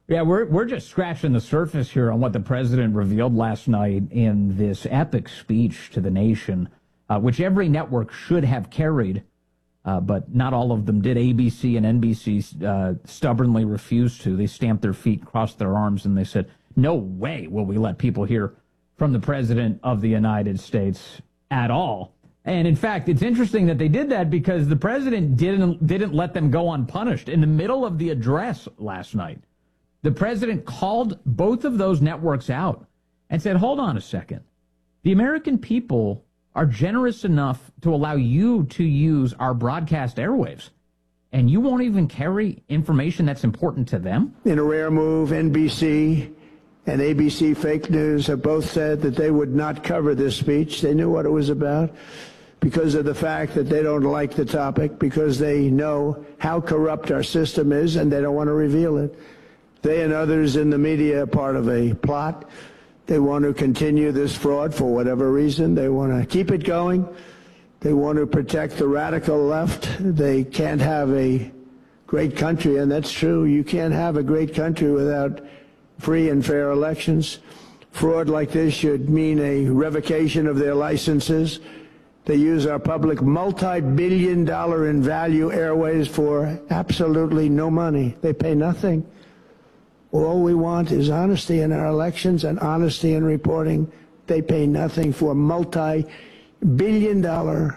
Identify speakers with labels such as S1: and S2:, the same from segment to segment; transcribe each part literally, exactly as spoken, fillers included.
S1: Yeah, we're we're just scratching the surface here on what the president revealed last night in this epic speech to the nation, uh, which every network should have carried, uh, but not all of them did. A B C and N B C uh, stubbornly refused to. They stamped their feet, crossed their arms, and they said, no way will we let people hear from the president of the United States at all. And in fact, it's interesting that they did that because the president didn't didn't let them go unpunished. In the middle of the address last night, the president called both of those networks out and said, hold on a second. The American people are generous enough to allow you to use our broadcast airwaves, and you won't even carry information that's important to them?
S2: In a rare move, N B C and A B C Fake News have both said that they would not cover this speech. They knew what it was about because of the fact that they don't like the topic, because they know how corrupt our system is, and they don't want to reveal it. They and others in the media are part of a plot. They want to continue this fraud for whatever reason. They want to keep it going. They want to protect the radical left. They can't have a great country, and that's true. You can't have a great country without free and fair elections. Fraud like this should mean a revocation of their licenses. They use our public multi-billion dollar in value airways for absolutely no money. They pay nothing. All we want is honesty in our elections and honesty in reporting. They pay nothing for multi-billion dollar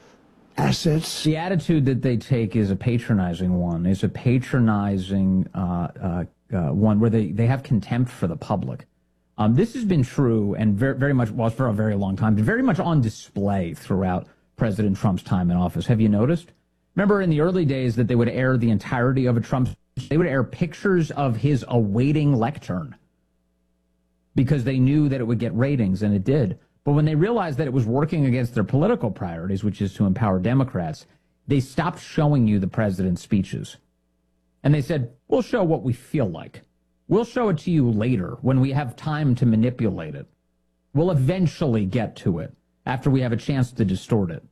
S2: assets.
S1: The attitude that they take is a patronizing one, is a patronizing uh, uh, uh, one where they, they have contempt for the public. Um, this has been true and very, very much, well, for a very long time, very much on display throughout President Trump's time in office. Have you noticed? Remember in the early days that they would air the entirety of a Trump They would air pictures of his awaiting lectern because they knew that it would get ratings, and it did. But when they realized that it was working against their political priorities, which is to empower Democrats, they stopped showing you the president's speeches. And they said, we'll show what we feel like. We'll show it to you later when we have time to manipulate it. We'll eventually get to it after we have a chance to distort it.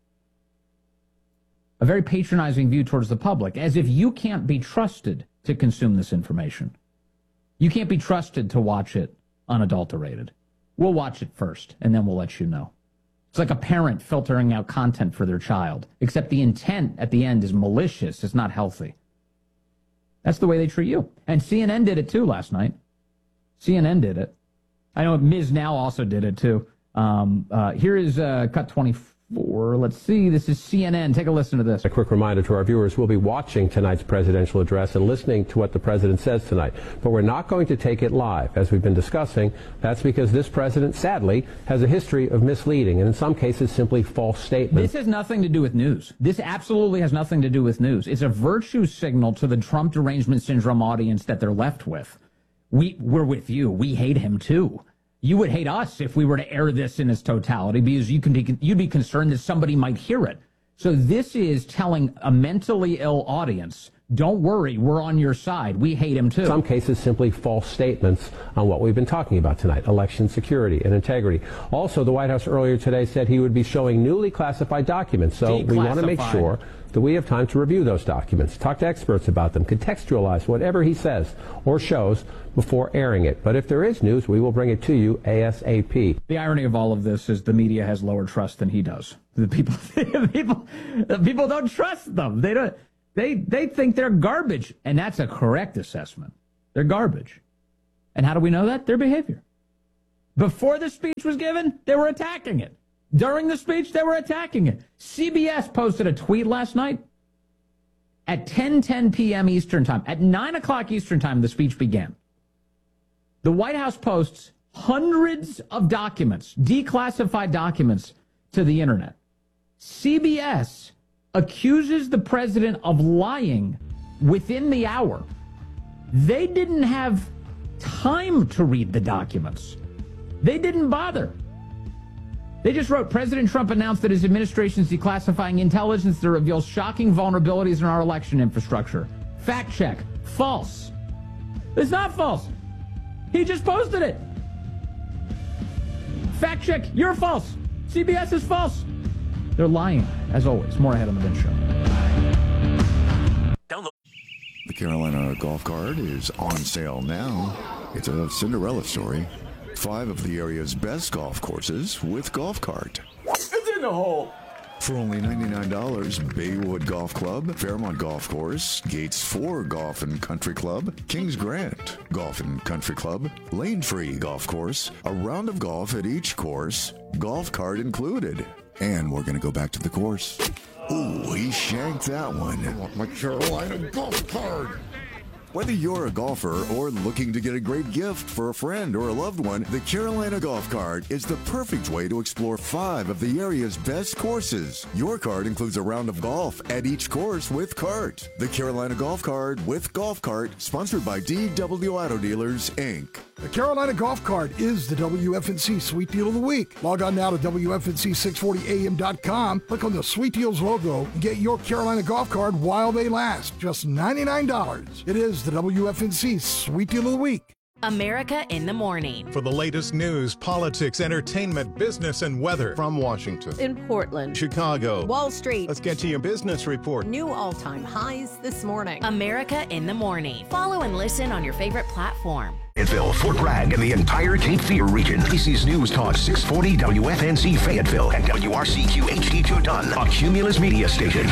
S1: A very patronizing view towards the public, as if you can't be trusted to consume this information. You can't be trusted to watch it unadulterated. We'll watch it first, and then we'll let you know. It's like a parent filtering out content for their child, except the intent at the end is malicious. It's not healthy. That's the way they treat you. And C N N did it, too, last night. C N N did it. I know Miz Now also did it, too. Um, uh, here is uh, cut twenty-four. Let's see. This is C N N. Take a listen to this.
S3: A quick reminder to our viewers, we'll be watching tonight's presidential address and listening to what the president says tonight. But we're not going to take it live, as we've been discussing. That's because this president, sadly, has a history of misleading and in some cases simply false statements.
S1: This has nothing to do with news. This absolutely has nothing to do with news. It's a virtue signal to the Trump derangement syndrome audience that they're left with. We, we're with you. We hate him, too. You would hate us if we were to air this in its totality because you can be, you'd be concerned that somebody might hear it. So this is telling a mentally ill audience, don't worry, we're on your side. We hate him, too.
S3: In some cases, simply false statements on what we've been talking about tonight, election security and integrity. Also, the White House earlier today said he would be showing newly classified documents. So we want to make sure that we have time to review those documents, talk to experts about them, contextualize whatever he says or shows before airing it. But if there is news, we will bring it to you ASAP.
S1: The irony of all of this is the media has lower trust than he does. The people, the people, the people don't trust them. They don't. They they think they're garbage, and that's a correct assessment. They're garbage. And how do we know that? Their behavior. Before the speech was given, they were attacking it. During the speech, they were attacking it. C B S posted a tweet last night at ten ten p.m. Eastern Time. At nine o'clock Eastern Time, the speech began. The White House posts hundreds of documents, declassified documents, to the internet. C B S accuses the president of lying within the hour. They didn't have time to read the documents. They didn't bother. They just wrote, President Trump announced that his administration is declassifying intelligence that reveals shocking vulnerabilities in our election infrastructure. Fact check. False. It's not false. He just posted it. Fact check. You're false. C B S is false. They're lying, as always. More ahead on the Ben Show.
S4: The Carolina Golf Cart is on sale now. It's a Cinderella story. Five of the area's best golf courses with Golf Cart.
S5: It's in the hole.
S4: For only ninety-nine dollars, Baywood Golf Club, Fairmont Golf Course, Gates four Golf and Country Club, Kings Grant Golf and Country Club, Lane Free Golf Course, a round of golf at each course, Golf Cart included. And we're going to go back to the course. Ooh, he shanked that one.
S6: I want my Carolina Golf Cart.
S4: Whether you're a golfer or looking to get a great gift for a friend or a loved one, the Carolina Golf Cart is the perfect way to explore five of the area's best courses. Your cart includes a round of golf at each course with cart. The Carolina Golf Cart with Golf Cart, sponsored by D W Auto Dealers, Incorporated.
S6: The Carolina Golf Cart is the W F N C Sweet Deal of the Week. Log on now to W F N C six forty A M dot com, click on the Sweet Deals logo, and get your Carolina Golf Cart while they last. Just ninety-nine dollars. It is the W F N C Sweet Deal of the Week.
S7: America in the Morning.
S8: For the latest news, politics, entertainment, business, and weather from Washington,
S9: in Portland,
S8: Chicago,
S9: Wall Street.
S8: Let's get to your business report.
S9: New all-time highs this morning.
S7: America in the Morning. Follow and listen on your favorite platform.
S10: Fayetteville, Fort Bragg, and the entire Cape Fear region. A B C's News Talk six forty W F N C Fayetteville and W R C Q H D two Dunn, a Cumulus media station.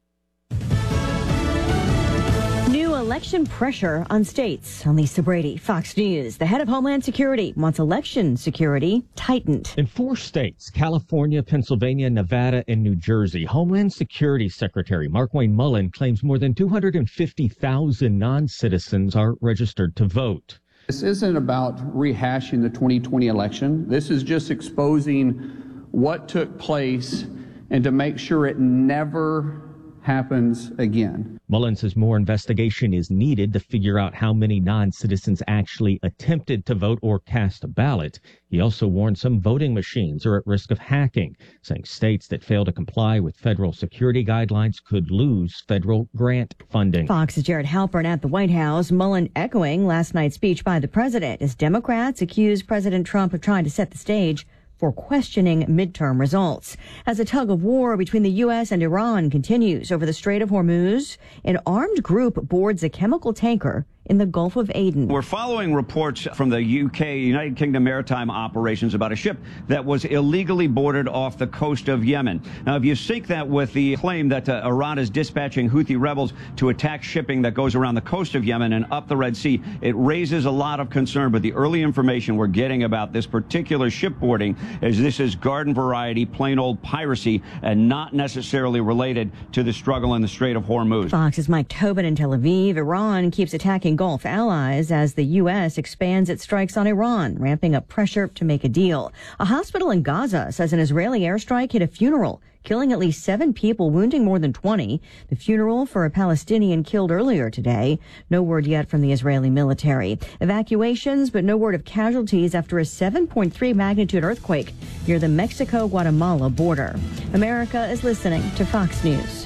S11: New election pressure on states. On Lisa Brady, Fox News. The head of Homeland Security wants election security tightened.
S12: In four states, California, Pennsylvania, Nevada, and New Jersey, Homeland Security Secretary Markwayne Mullin claims more than two hundred fifty thousand non-citizens are registered to vote.
S13: This isn't about rehashing the twenty twenty election. This is just exposing what took place and to make sure it never happens again.
S12: Mullin says more investigation is needed to figure out how many non-citizens actually attempted to vote or cast a ballot. He also warned some voting machines are at risk of hacking, saying states that fail to comply with federal security guidelines could lose federal grant funding.
S11: Fox's Jared Halpern at the White House. Mullin echoing last night's speech by the president as Democrats accused President Trump of trying to set the stage for questioning midterm results. As a tug of war between the U S and Iran continues over the Strait of Hormuz, an armed group boards a chemical tanker in the Gulf of Aden.
S14: We're following reports from the U K, United Kingdom Maritime Operations, about a ship that was illegally boarded off the coast of Yemen. Now, if you sync that with the claim that uh, Iran is dispatching Houthi rebels to attack shipping that goes around the coast of Yemen and up the Red Sea, it raises a lot of concern. But the early information we're getting about this particular ship boarding is this is garden variety, plain old piracy, and not necessarily related to the struggle in the Strait of Hormuz.
S11: Fox's Mike Tobin in Tel Aviv. Iran keeps attacking Gulf allies as the U S expands its strikes on Iran, ramping up pressure to make a deal. A hospital in Gaza says an Israeli airstrike hit a funeral, killing at least seven people, wounding more than twenty. The funeral for a Palestinian killed earlier today. No word yet from the Israeli military. Evacuations, but no word of casualties after a seven point three magnitude earthquake near the Mexico-Guatemala border. America is listening to Fox News.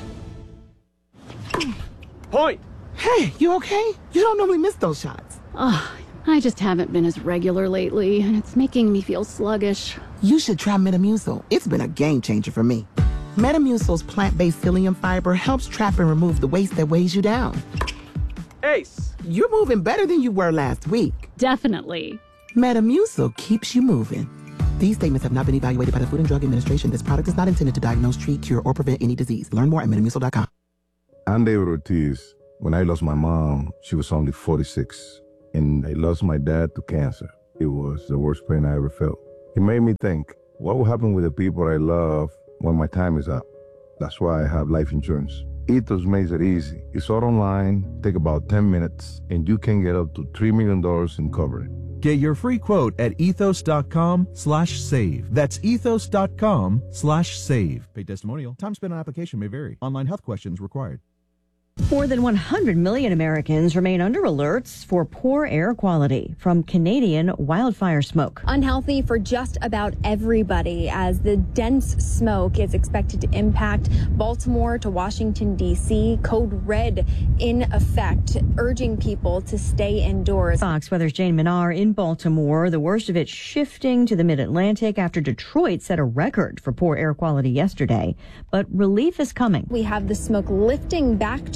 S15: Point! Hey, you okay? You don't normally miss those shots.
S16: Oh, I just haven't been as regular lately, and it's making me feel sluggish.
S15: You should try Metamucil. It's been a game changer for me. Metamucil's plant-based psyllium fiber helps trap and remove the waste that weighs you down. Ace! You're moving better than you were last week.
S16: Definitely.
S15: Metamucil keeps you moving. These statements have not been evaluated by the Food and Drug Administration. This product is not intended to diagnose, treat, cure, or prevent any disease. Learn more at metamucil dot com.
S17: I'm David Ortiz. When I lost my mom, she was only forty-six, and I lost my dad to cancer. It was the worst pain I ever felt. It made me think, what will happen with the people I love when my time is up? That's why I have life insurance. Ethos makes it easy. It's all online, take about ten minutes, and you can get up to three million dollars in coverage.
S18: Get your free quote at ethos.com slash save. That's ethos.com slash save. Paid testimonial. Time spent on application may vary. Online health questions required.
S11: More than one hundred million Americans remain under alerts for poor air quality from Canadian wildfire smoke.
S19: Unhealthy for just about everybody, as the dense smoke is expected to impact Baltimore to Washington, D C Code red in effect, urging people to stay indoors.
S11: Fox Weather's Jane Minar in Baltimore. The worst of it shifting to the mid-Atlantic after Detroit set a record for poor air quality yesterday. But relief is coming.
S19: We have the smoke lifting back to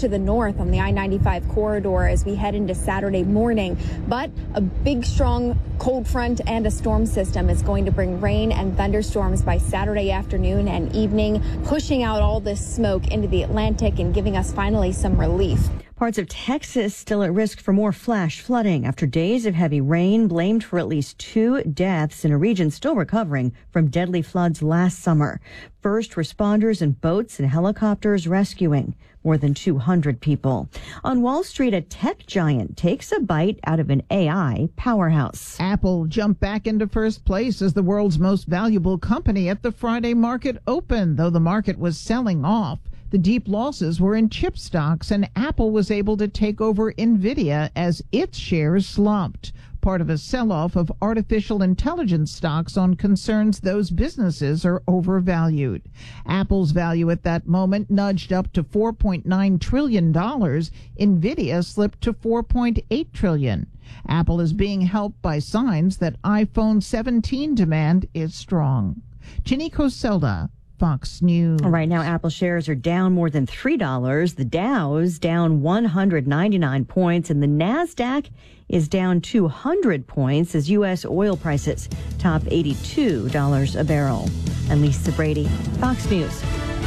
S19: the north on the I ninety-five corridor as we head into Saturday morning. But a big, strong cold front and a storm system is going to bring rain and thunderstorms by Saturday afternoon and evening, pushing out all this smoke into the Atlantic and giving us finally some relief.
S11: Parts of Texas still at risk for more flash flooding after days of heavy rain blamed for at least two deaths in a region still recovering from deadly floods last summer. First responders and boats and helicopters rescuing more than two hundred people. On Wall Street, a tech giant takes a bite out of an A I powerhouse.
S5: Apple jumped back into first place as the world's most valuable company at the Friday market open, though the market was selling off. The deep losses were in chip stocks, and Apple was able to take over Nvidia as its shares slumped, part of a sell-off of artificial intelligence stocks on concerns those businesses are overvalued. Apple's value at that moment nudged up to four point nine trillion dollars. Nvidia slipped to four point eight trillion dollars. Apple is being helped by signs that iPhone seventeen demand is strong. Ginny Coselda, Fox News.
S11: Right now, Apple shares are down more than three dollars. The Dow's down one hundred ninety-nine points, and the NASDAQ is down two hundred points as U S oil prices top eighty-two dollars a barrel. And Lisa Brady, Fox News.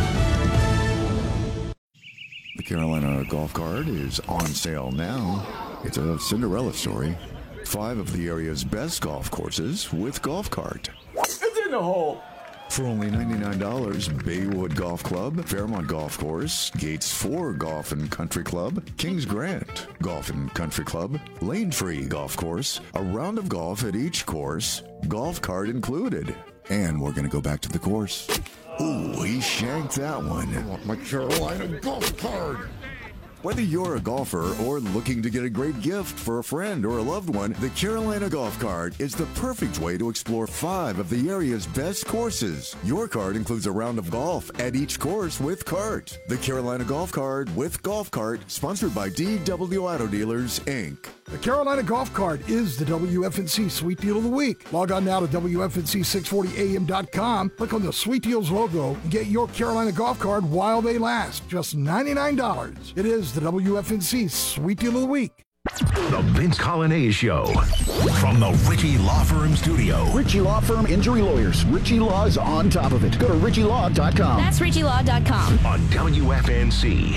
S4: The Carolina Golf Cart is on sale now. It's a Cinderella story. Five of the area's best golf courses with Golf Cart.
S20: It's in the hole.
S4: For only ninety-nine dollars, Baywood Golf Club, Fairmont Golf Course, Gates four Golf and Country Club, Kings Grant Golf and Country Club, Lane Free Golf Course, a round of golf at each course, Golf Cart included. And we're going to go back to the course. Ooh, he shanked that one.
S20: I want my Carolina Golf Cart.
S4: Whether you're a golfer or looking to get a great gift for a friend or a loved one, the Carolina Golf Cart is the perfect way to explore five of the area's best courses. Your cart includes a round of golf at each course with cart. The Carolina Golf Cart with Golf Cart, sponsored by D W Auto Dealers, Incorporated.
S6: The Carolina Golf Cart is the W F N C Sweet Deal of the Week. Log on now to W F N C six forty A M dot com, click on the Sweet Deals logo, and get your Carolina Golf Cart while they last. Just ninety-nine dollars. It is the W F N C Sweet Deal of the Week.
S10: The Vince Colonnese Show from the Ritchie Law Firm Studio.
S21: Ritchie Law Firm Injury Lawyers. Ritchie Law is on top of it. Go to Ritchie Law dot com.
S7: That's Ritchie Law dot com.
S10: On W F N C.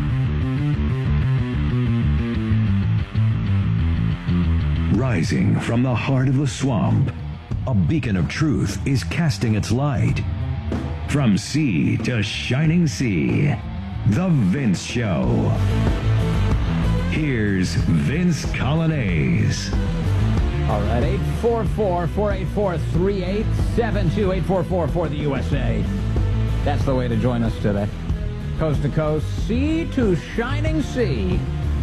S22: Rising from the heart of the swamp, a beacon of truth is casting its light. From sea to shining sea, The Vince Show. Here's Vince Colonnese.
S1: All right, eight four four, four eight four, three eight seven two, eight four four for the U S A. That's the way to join us today. Coast to coast, sea to shining sea.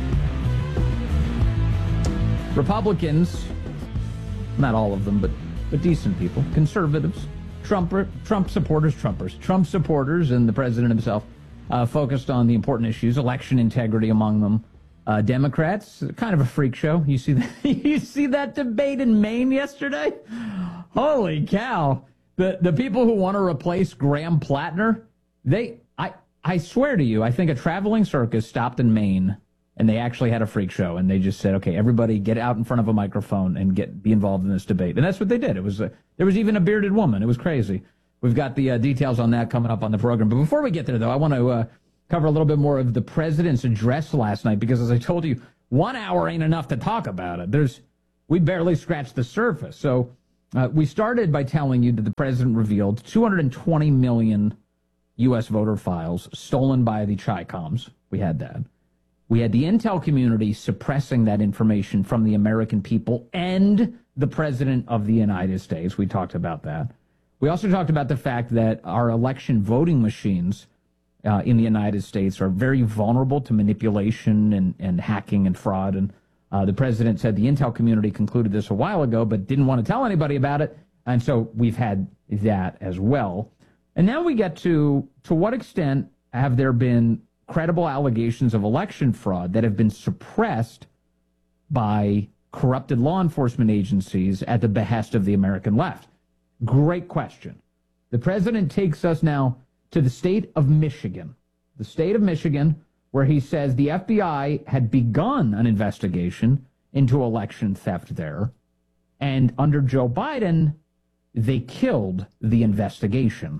S1: Republicans, not all of them, but, but decent people, conservatives, Trump, Trump supporters, Trumpers, Trump supporters, and the president himself, uh, focused on the important issues, election integrity among them. Uh, Democrats, kind of a freak show. You see that? You see that debate in Maine yesterday? Holy cow! The the people who want to replace Graham Plattner, they, I I swear to you, I think a traveling circus stopped in Maine. And they actually had a freak show, and they just said, "Okay, everybody, get out in front of a microphone and get be involved in this debate." And that's what they did. It was a, there was even a bearded woman. It was crazy. We've got the uh, details on that coming up on the program. But before we get there, though, I want to uh, cover a little bit more of the president's address last night, because as I told you, one hour ain't enough to talk about it. There's we barely scratched the surface. So uh, we started by telling you that the president revealed two hundred twenty million U S voter files stolen by the Chi-Coms. We had that. We had the intel community suppressing that information from the American people and the president of the United States. We talked about that. We also talked about the fact that our election voting machines uh, in the United States are very vulnerable to manipulation and, and hacking and fraud. And uh, the president said the intel community concluded this a while ago, but didn't want to tell anybody about it. And so we've had that as well. And now we get to, to what extent have there been credible allegations of election fraud that have been suppressed by corrupted law enforcement agencies at the behest of the American left? Great question. The president takes us now to the state of Michigan. The state of Michigan, where he says the F B I had begun an investigation into election theft there, and under Joe Biden, they killed the investigation.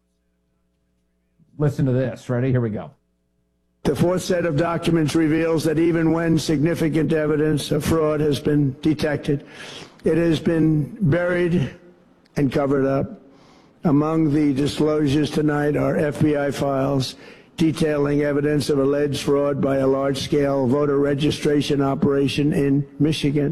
S1: Listen to this. Ready? Here we go.
S2: The fourth set of documents reveals that even when significant evidence of fraud has been detected, it has been buried and covered up. Among the disclosures tonight are F B I files detailing evidence of alleged fraud by a large-scale voter registration operation in Michigan.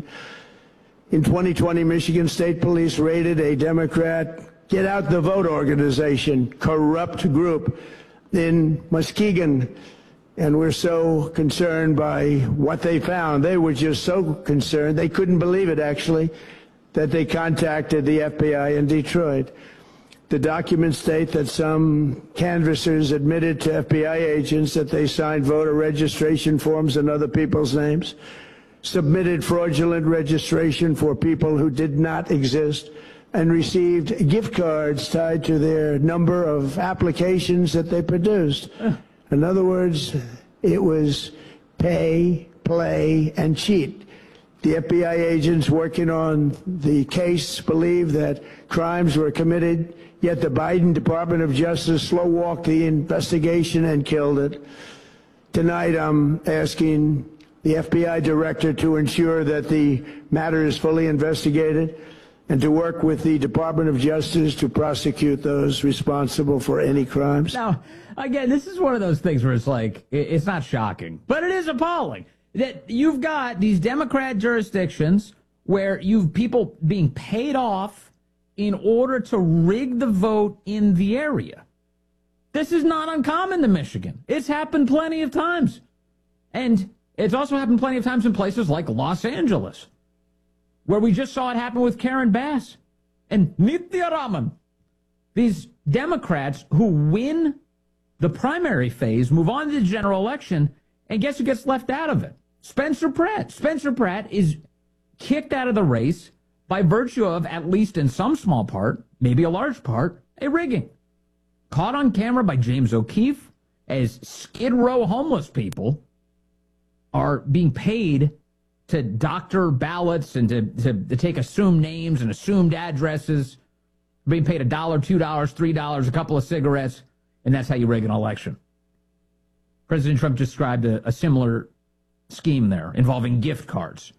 S2: In twenty twenty, Michigan State Police raided a Democrat Get Out the Vote organization, corrupt group in Muskegon. And we're so concerned by what they found. They were just so concerned, they couldn't believe it, actually, that they contacted the F B I in Detroit. The documents state that some canvassers admitted to F B I agents that they signed voter registration forms in other people's names, submitted fraudulent registration for people who did not exist, and received gift cards tied to their number of applications that they produced. In other words, it was pay, play, and cheat. The F B I agents working on the case believe that crimes were committed, yet the Biden Department of Justice slow-walked the investigation and killed it. Tonight, I'm asking the F B I director to ensure that the matter is fully investigated and to work with the Department of Justice to prosecute those responsible for any crimes.
S1: Now, again, this is one of those things where it's like, it's not shocking, but it is appalling that you've got these Democrat jurisdictions where you've people being paid off in order to rig the vote in the area. This is not uncommon to Michigan. It's happened plenty of times. And it's also happened plenty of times in places like Los Angeles, where we just saw it happen with Karen Bass and Nitya Raman. These Democrats who win the primary phase move on to the general election, and guess who gets left out of it? Spencer Pratt. Spencer Pratt is kicked out of the race by virtue of, at least in some small part, maybe a large part, a rigging. Caught on camera by James O'Keefe as Skid Row homeless people are being paid to doctor ballots and to, to, to take assumed names and assumed addresses, being paid a dollar, two dollars, three dollars, a couple of cigarettes, and that's how you rig an election. President Trump described a, a similar scheme there involving gift cards.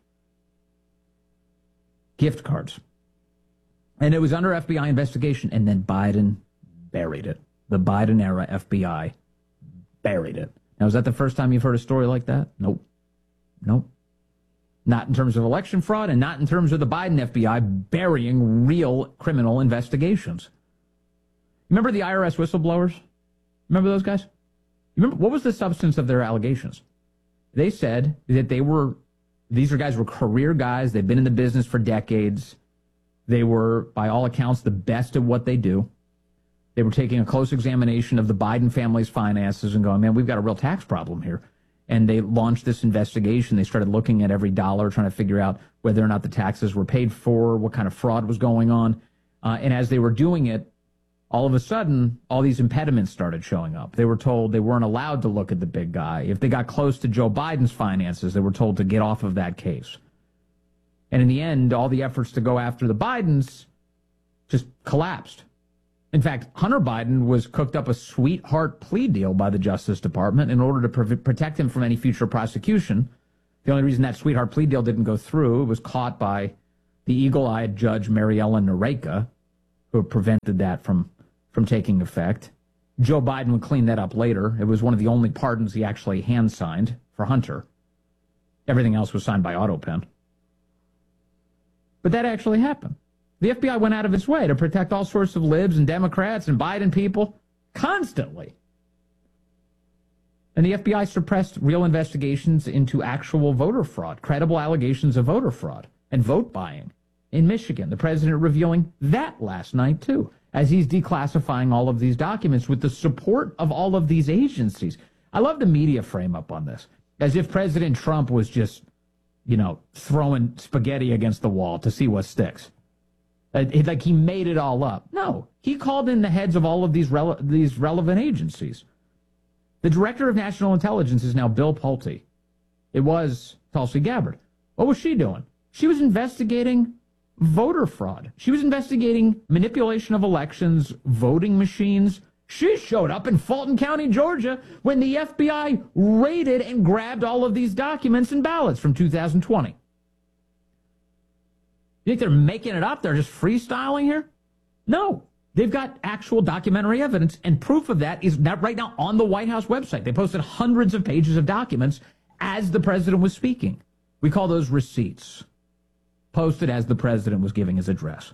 S1: Gift cards. And it was under F B I investigation, and then Biden buried it. The Biden-era F B I buried it. Now, is that the first time you've heard a story like that? Nope. Nope. Not in terms of election fraud, and not in terms of the Biden F B I burying real criminal investigations. Remember the I R S whistleblowers? Remember those guys? Remember what was the substance of their allegations? They said that they were, these are guys were career guys. They've been in the business for decades. They were, by all accounts, the best at what they do. They were taking a close examination of the Biden family's finances and going, man, we've got a real tax problem here. And they launched this investigation. They started looking at every dollar, trying to figure out whether or not the taxes were paid for, what kind of fraud was going on. Uh, and as they were doing it, all of a sudden, all these impediments started showing up. They were told they weren't allowed to look at the big guy. If they got close to Joe Biden's finances, they were told to get off of that case. And in the end, all the efforts to go after the Bidens just collapsed. In fact, Hunter Biden was cooked up a sweetheart plea deal by the Justice Department in order to pre- protect him from any future prosecution. The only reason that sweetheart plea deal didn't go through, it was caught by the eagle-eyed Judge Mary Ellen Noreika, who prevented that from, from taking effect. Joe Biden would clean that up later. It was one of the only pardons he actually hand-signed for Hunter. Everything else was signed by AutoPen. But that actually happened. The F B I went out of its way to protect all sorts of libs and Democrats and Biden people constantly. And the F B I suppressed real investigations into actual voter fraud, credible allegations of voter fraud and vote buying in Michigan. The president revealing that last night, too, as he's declassifying all of these documents with the support of all of these agencies. I love the media frame up on this, as if President Trump was just, you know, throwing spaghetti against the wall to see what sticks. Uh, like he made it all up. No, he called in the heads of all of these rele- these relevant agencies. The director of national intelligence is now Bill Pulte. It was Tulsi Gabbard. What was she doing? She was investigating voter fraud. She was investigating manipulation of elections, voting machines. She showed up in Fulton County, Georgia, when the F B I raided and grabbed all of these documents and ballots from two thousand twenty. You think they're making it up? They're just freestyling here? No. They've got actual documentary evidence, and proof of that is not right now on the White House website. They posted hundreds of pages of documents as the president was speaking. We call those receipts. Posted as the president was giving his address.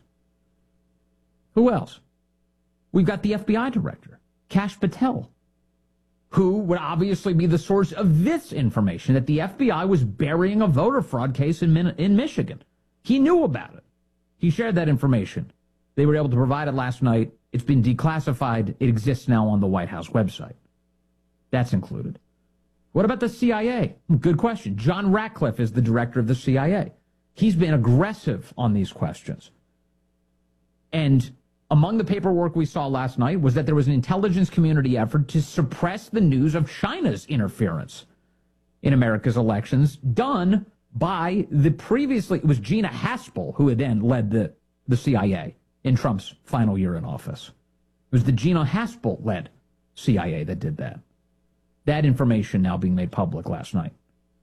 S1: Who else? We've got the F B I director, Kash Patel, who would obviously be the source of this information, that the F B I was burying a voter fraud case in, Min- in Michigan. He knew about it. He shared that information. They were able to provide it last night. It's been declassified. It exists now on the White House website. That's included. What about the C I A? Good question. John Ratcliffe is the director of the C I A. He's been aggressive on these questions. And among the paperwork we saw last night was that there was an intelligence community effort to suppress the news of China's interference in America's elections, done by the previously, it was Gina Haspel who had then led the, the C I A in Trump's final year in office. It was the Gina Haspel-led C I A that did that. That information now being made public last night.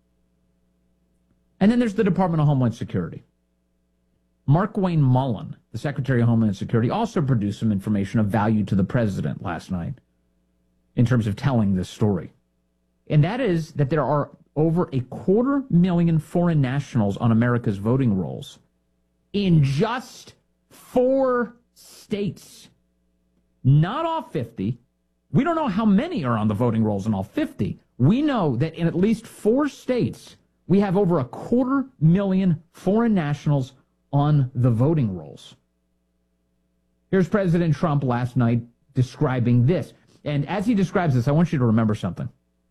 S1: And then there's the Department of Homeland Security. Markwayne Mullin, the Secretary of Homeland Security, also produced some information of value to the president last night in terms of telling this story. And that is that there are over a quarter million foreign nationals on America's voting rolls in just four states. Not all fifty. We don't know how many are on the voting rolls in all fifty. We know that in at least four states, we have over a quarter million foreign nationals on the voting rolls. Here's President Trump last night describing this. And as he describes this, I want you to remember something.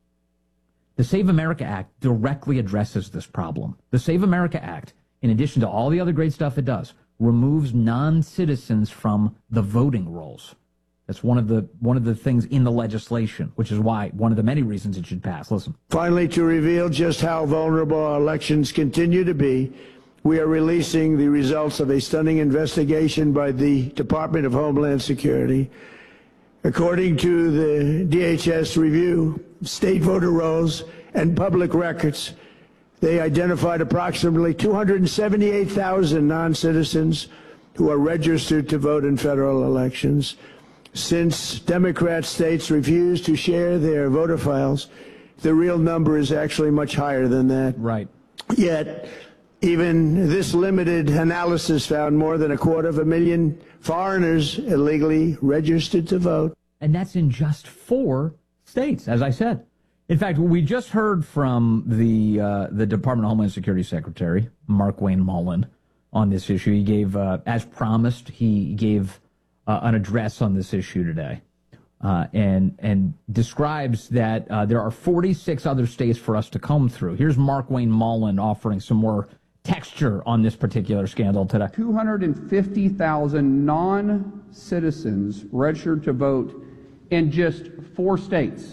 S1: The Save America Act directly addresses this problem. The Save America Act, in addition to all the other great stuff it does, removes non-citizens from the voting rolls. That's one of the one of the things in the legislation, which is why one of the many reasons it should pass. Listen.
S2: Finally, to reveal just how vulnerable our elections continue to be, we are releasing the results of a stunning investigation by the Department of Homeland Security. According to the D H S review, state voter rolls and public records, they identified approximately two hundred seventy-eight thousand non-citizens who are registered to vote in federal elections. Since Democrat states refuse to share their voter files, the real number is actually much higher than that.
S1: Right.
S2: Yet, even this limited analysis found more than a quarter of a million foreigners illegally registered to vote.
S1: And that's in just four states, as I said. In fact, we just heard from the uh, the Department of Homeland Security Secretary, Markwayne Mullin, on this issue. He gave, uh, as promised, he gave uh, an address on this issue today, uh, and and describes that uh, there are forty-six other states for us to comb through. Here's Markwayne Mullin offering some more texture on this particular scandal today.
S13: two hundred fifty thousand non-citizens registered to vote in just four states.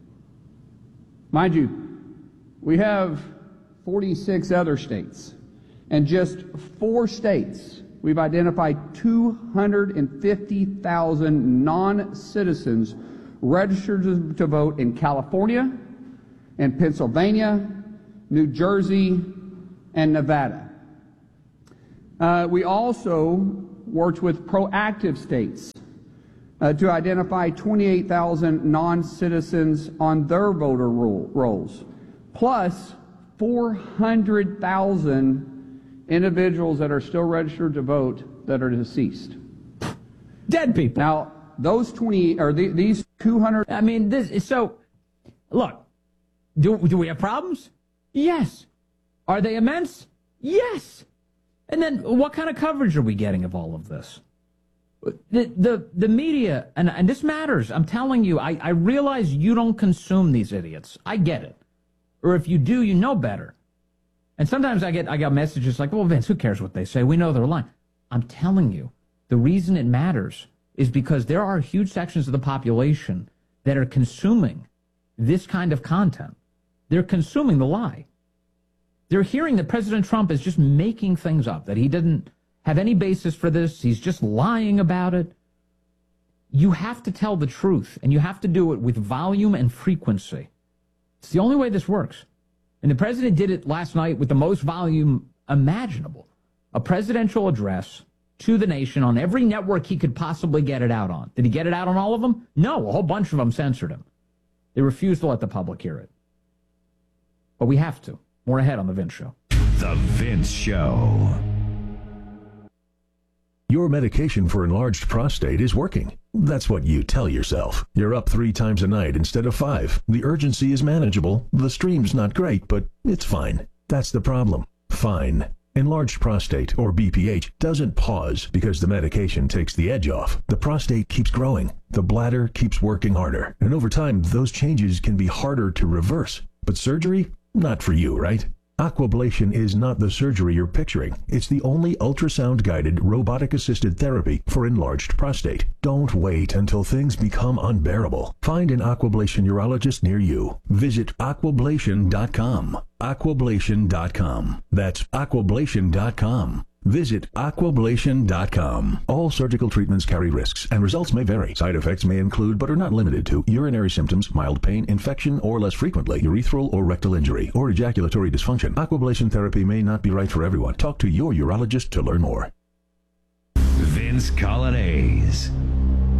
S13: Mind you, we have forty-six other states. And just four states, we've identified two hundred fifty thousand non-citizens registered to vote in California, in Pennsylvania, New Jersey, and Nevada. Uh, we also worked with proactive states uh, to identify twenty-eight thousand non-citizens on their voter roll, rolls, plus four hundred thousand individuals that are still registered to vote that are deceased.
S1: Dead people.
S13: Now, those twenty, or the, these two hundred...
S1: I mean, this is so... Look, do, do we have problems? Yes. Are they immense? Yes. And then what kind of coverage are we getting of all of this? The the, the media, and, and this matters, I'm telling you, I, I realize you don't consume these idiots. I get it. Or if you do, you know better. And sometimes I get I got messages like, well, Vince, who cares what they say? We know they're lying. I'm telling you, the reason it matters is because there are huge sections of the population that are consuming this kind of content. They're consuming the lie. They're hearing that President Trump is just making things up, that he didn't have any basis for this. He's just lying about it. You have to tell the truth, and you have to do it with volume and frequency. It's the only way this works. And the president did it last night with the most volume imaginable. A presidential address to the nation on every network he could possibly get it out on. Did he get it out on all of them? No, a whole bunch of them censored him. They refused to let the public hear it. But we have to. More ahead on The Vince Show.
S22: The Vince Show.
S3: Your medication for enlarged prostate is working. That's what you tell yourself. You're up three times a night instead of five. The urgency is manageable. The stream's not great, but it's fine. That's the problem. Fine. Enlarged prostate, or B P H, doesn't pause because the medication takes the edge off. The prostate keeps growing. The bladder keeps working harder. And over time, those changes can be harder to reverse. But surgery? Not for you, right? Aquablation is not the surgery you're picturing. It's the only ultrasound-guided, robotic-assisted therapy for enlarged prostate. Don't wait until things become unbearable. Find an Aquablation urologist near you. Visit aquablation dot com. aquablation dot com. That's aquablation dot com. Visit aquablation dot com. All surgical treatments carry risks, and results may vary. Side effects may include, but are not limited to, urinary symptoms, mild pain, infection, or less frequently, urethral or rectal injury, or ejaculatory dysfunction. Aquablation therapy may not be right for everyone. Talk to your urologist to learn more.
S22: Vince Coglianese.